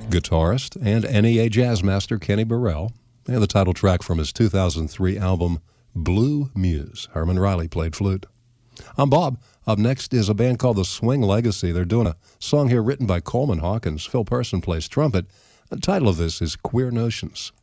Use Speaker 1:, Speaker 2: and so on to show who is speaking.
Speaker 1: guitarist and NEA jazz master Kenny Burrell, and the title track from his 2003 album Blue Muse. Herman Riley played flute. I'm Bob. Up next is a band called The Swing Legacy. They're doing a song here written by Coleman Hawkins. Phil Person plays trumpet. The title of this is Queer Notions.